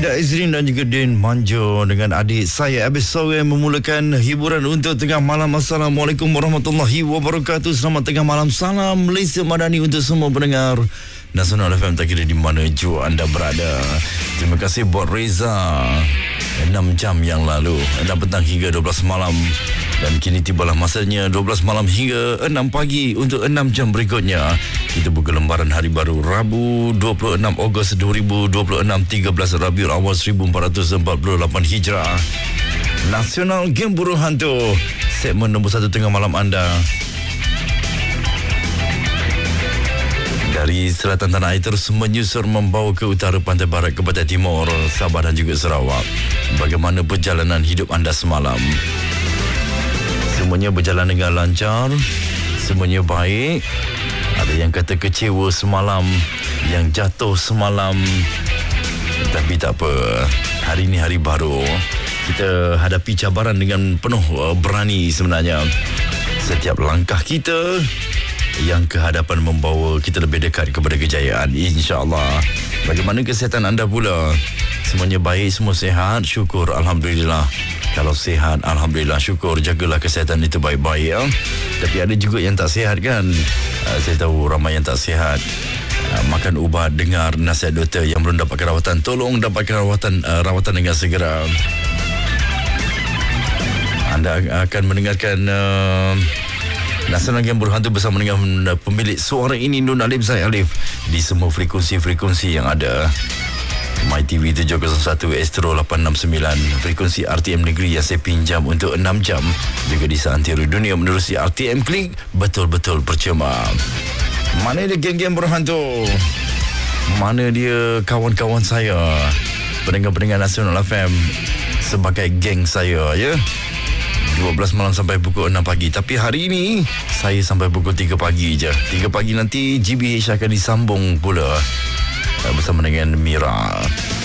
Ida Izrin dan juga Din Manjo dengan adik saya Abis Sore memulakan hiburan untuk tengah malam. Assalamualaikum warahmatullahi wabarakatuh. Selamat tengah malam. Salam Malaysia Madani untuk semua pendengar Nasional FM, tak kira di mana jua anda berada. Terima kasih buat Reza 6 jam yang lalu, 6 petang hingga 12 malam. Dan kini tibalah masanya 12 malam hingga 6 pagi untuk 6 jam berikutnya. Kita buka lembaran hari baru Rabu 26 Ogos 2026, 13 Rabiul Awal 1448 Hijrah. Nasional Game Buruh Hantu, segmen nombor 1 tengah malam anda. Dari selatan tanah air terus menyusur membawa ke utara, pantai barat ke pantai timur, Sabah dan juga Sarawak. Bagaimana perjalanan hidup anda semalam? Semuanya berjalan dengan lancar, semuanya baik. Ada yang kata kecewa semalam, yang jatuh semalam. Tapi tak apa, hari ini hari baru. Kita hadapi cabaran dengan penuh berani sebenarnya. Setiap langkah kita yang ke hadapan membawa kita lebih dekat kepada kejayaan, insya-Allah. Bagaimana kesihatan anda pula? Semuanya baik, semua sihat, syukur, alhamdulillah. Kalau sihat, alhamdulillah, syukur. Jagalah kesihatan itu baik-baik, ya. Tapi ada juga yang tak sihat, kan? Saya tahu ramai yang tak sihat. Makan ubat, dengar nasihat doktor. Yang belum dapatkan rawatan, tolong dapatkan rawatan dengan segera. Anda akan mendengarkan Nasional Game Buruh Hantu bersama dengan pemilik suara ini, Nun Alif Zaid Alif, di semua frekuensi-frekuensi yang ada. MyTV 701, Astro 869, frekuensi RTM Negeri yang saya pinjam untuk 6 jam. Juga di seantero dunia menerusi RTM Klik, betul-betul percuma. Mana dia geng-geng Buruh Hantu? Mana dia kawan-kawan saya, pendengar-pendengar Nasional FM sebagai geng saya, ya? 12 malam sampai pukul 6 pagi. Tapi hari ini saya sampai pukul 3 pagi je. 3 pagi nanti GBH akan disambung pula bersama dengan Mira.